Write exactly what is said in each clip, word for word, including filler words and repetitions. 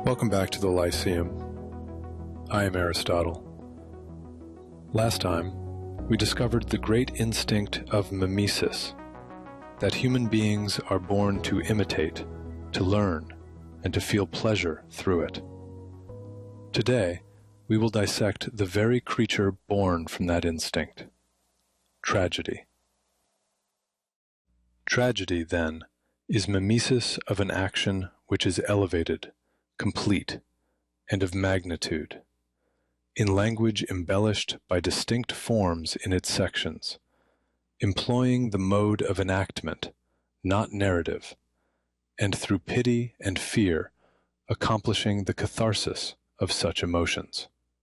Welcome back to the Lyceum. I am Aristotle. Last time, we discovered the great instinct of mimesis, that human beings are born to imitate, to learn, and to feel pleasure through it. Today, we will dissect the very creature born from that instinct, tragedy. Tragedy, then, is mimesis of an action which is elevated, complete, and of magnitude, in language embellished by distinct forms in its sections, employing the mode of enactment, not narrative, and through pity and fear accomplishing the catharsis of such emotions.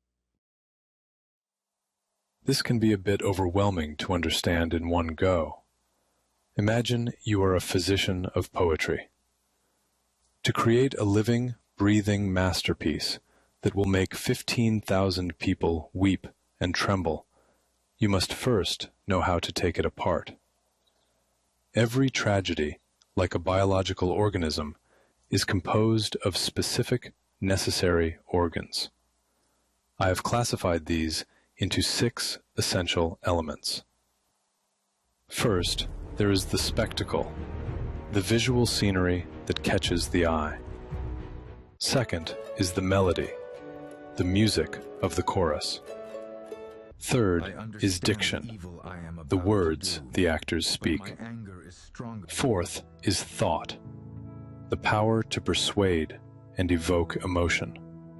This can be a bit overwhelming to understand in one go. Imagine you are a physician of poetry. To create a living, breathing masterpiece that will make fifteen thousand people weep and tremble, you must first know how to take it apart. Every tragedy, like a biological organism, is composed of specific, necessary organs. I have classified these into six essential elements. First, there is the spectacle, the visual scenery that catches the eye. Second is the melody, the music of the chorus. Third is diction, the words the actors speak. Fourth is thought, the power to persuade and evoke emotion.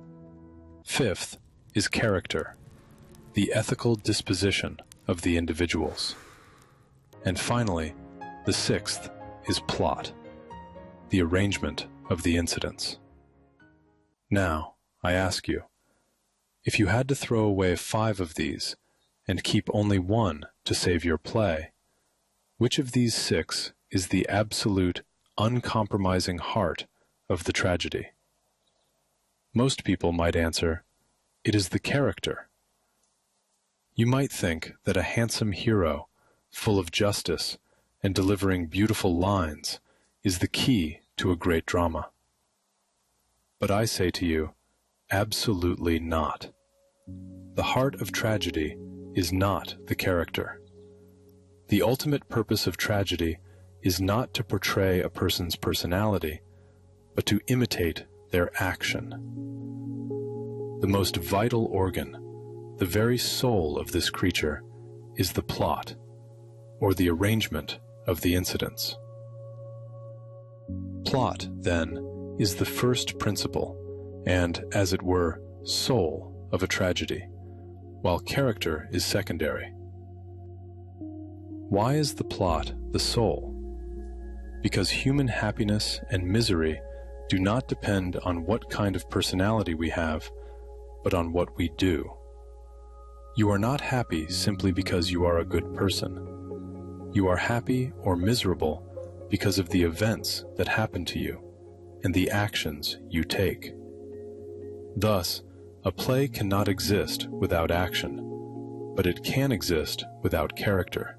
Fifth is character, the ethical disposition of the individuals. And finally, the sixth is plot, the arrangement of the incidents. Now, I ask you, if you had to throw away five of these and keep only one to save your play, which of these six is the absolute, uncompromising heart of the tragedy? Most people might answer, it is the character. You might think that a handsome hero, full of justice and delivering beautiful lines, is the key to a great drama. But I say to you, absolutely not. The heart of tragedy is not the character. The ultimate purpose of tragedy is not to portray a person's personality, but to imitate their action. The most vital organ, the very soul of this creature, is the plot, or the arrangement of the incidents. Plot, then, is the first principle and, as it were, soul of a tragedy, while character is secondary. Why is the plot the soul? Because human happiness and misery do not depend on what kind of personality we have, but on what we do. You are not happy simply because you are a good person. You are happy or miserable because of the events that happen to you and the actions you take. Thus, a play cannot exist without action, but it can exist without character.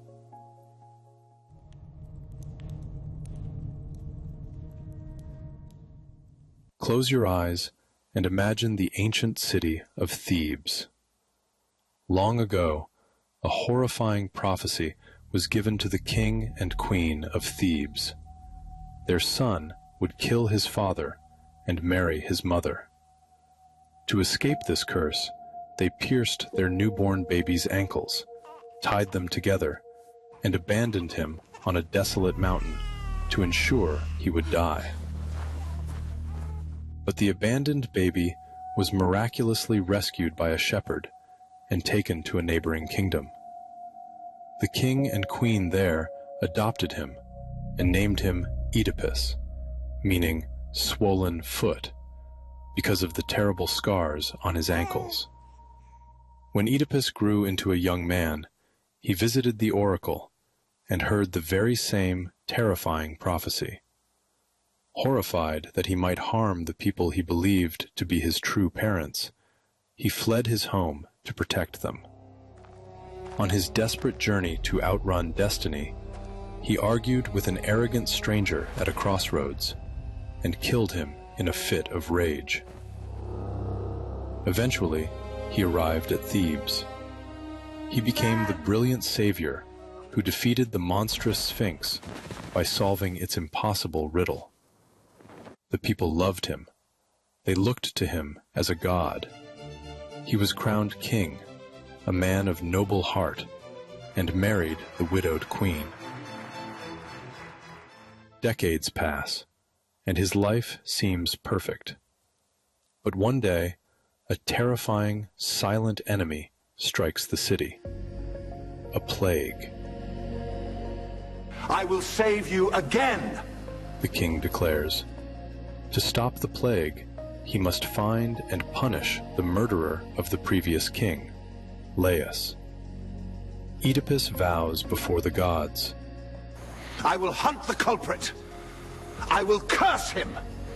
Close your eyes and imagine the ancient city of Thebes. Long ago, a horrifying prophecy was given to the king and queen of Thebes. Their son would kill his father and marry his mother. To escape this curse, they pierced their newborn baby's ankles, tied them together, and abandoned him on a desolate mountain to ensure he would die. But the abandoned baby was miraculously rescued by a shepherd and taken to a neighboring kingdom. The king and queen there adopted him and named him Oedipus, meaning swollen foot, because of the terrible scars on his ankles. When Oedipus grew into a young man, he visited the oracle and heard the very same terrifying prophecy. Horrified that he might harm the people he believed to be his true parents, he fled his home to protect them. On his desperate journey to outrun destiny, he argued with an arrogant stranger at a crossroads and killed him in a fit of rage. Eventually, he arrived at Thebes. He became the brilliant savior who defeated the monstrous Sphinx by solving its impossible riddle. The people loved him. They looked to him as a god. He was crowned king, a man of noble heart, and married the widowed queen. Decades pass, and his life seems perfect. But one day, a terrifying, silent enemy strikes the city. A plague. I will save you again, the king declares. To stop the plague, he must find and punish the murderer of the previous king, Laius. Oedipus vows before the gods. I will hunt the culprit. I will curse him.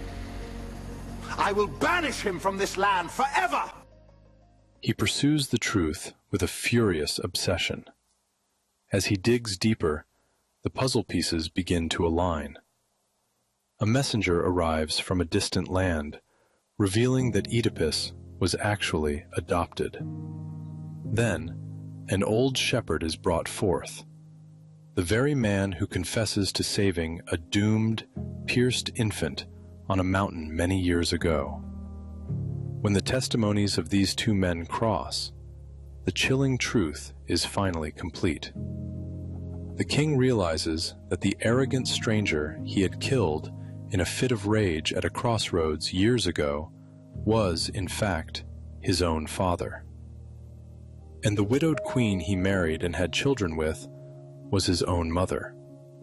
I will banish him from this land forever. He pursues the truth with a furious obsession. As he digs deeper, the puzzle pieces begin to align. A messenger arrives from a distant land, revealing that Oedipus was actually adopted. Then, an old shepherd is brought forth, the very man who confesses to saving a doomed, pierced infant on a mountain many years ago. When the testimonies of these two men cross, the chilling truth is finally complete. The king realizes that the arrogant stranger he had killed in a fit of rage at a crossroads years ago was, in fact, his own father. And the widowed queen he married and had children with was his own mother.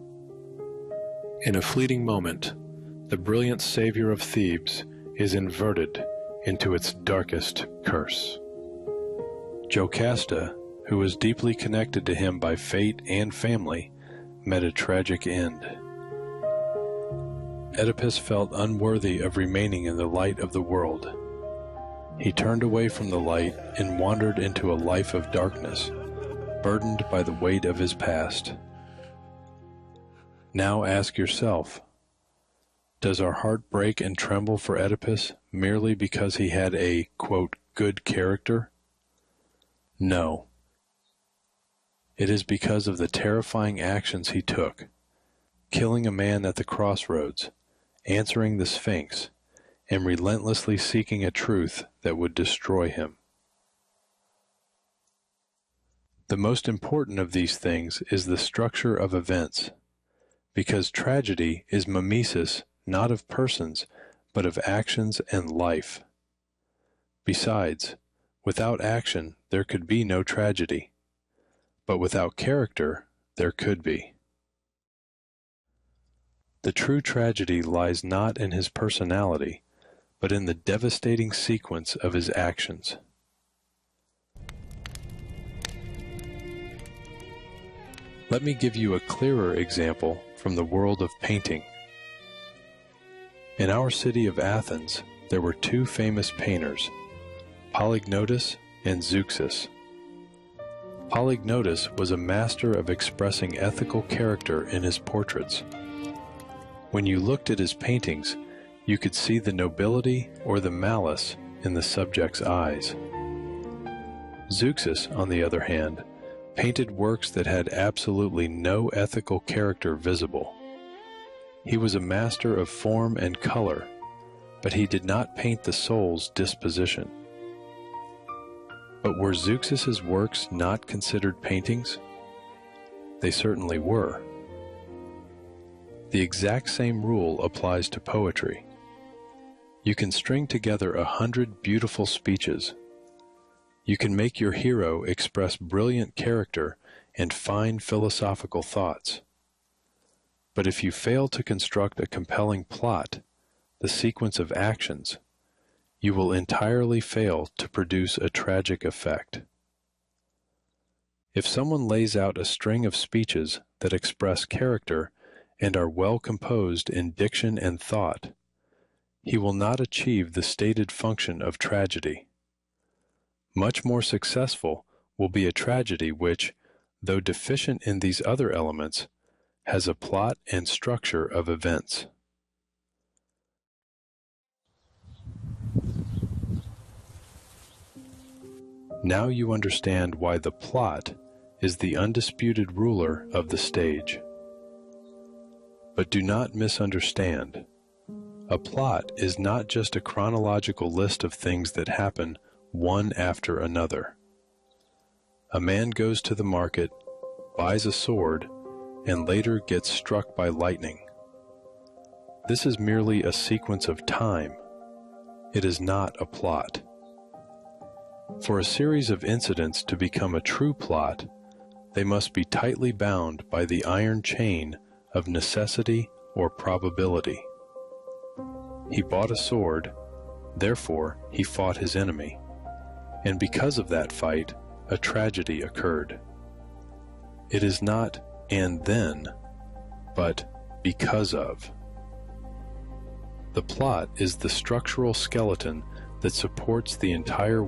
In a fleeting moment, the brilliant savior of Thebes is inverted into its darkest curse. Jocasta, who was deeply connected to him by fate and family, met a tragic end. Oedipus felt unworthy of remaining in the light of the world. He turned away from the light and wandered into a life of darkness, burdened by the weight of his past. Now ask yourself, does our heart break and tremble for Oedipus merely because he had a, quote, good character? No. It is because of the terrifying actions he took, killing a man at the crossroads, answering the Sphinx, and relentlessly seeking a truth that would destroy him. The most important of these things is the structure of events, because tragedy is mimesis not of persons, but of actions and life. Besides, without action there could be no tragedy, but without character there could be. The true tragedy lies not in his personality, but in the devastating sequence of his actions. Let me give you a clearer example from the world of painting. In our city of Athens, there were two famous painters, Polygnotus and Zeuxis. Polygnotus was a master of expressing ethical character in his portraits. When you looked at his paintings, you could see the nobility or the malice in the subject's eyes. Zeuxis, on the other hand, painted works that had absolutely no ethical character visible. He was a master of form and color, but he did not paint the soul's disposition. But were Zeuxis's works not considered paintings? They certainly were. The exact same rule applies to poetry. You can string together a hundred beautiful speeches. You can make your hero express brilliant character and fine philosophical thoughts. But if you fail to construct a compelling plot, the sequence of actions, you will entirely fail to produce a tragic effect. If someone lays out a string of speeches that express character and are well composed in diction and thought, he will not achieve the stated function of tragedy. Much more successful will be a tragedy which, though deficient in these other elements, has a plot and structure of events. Now you understand why the plot is the undisputed ruler of the stage. But do not misunderstand. A plot is not just a chronological list of things that happen one after another. A man goes to the market, buys a sword, and later gets struck by lightning. This is merely a sequence of time. It is not a plot. For a series of incidents to become a true plot, they must be tightly bound by the iron chain of necessity or probability. He bought a sword, therefore he fought his enemy, and because of that fight, a tragedy occurred. It is not "and then," but "because of." The plot is the structural skeleton that supports the entire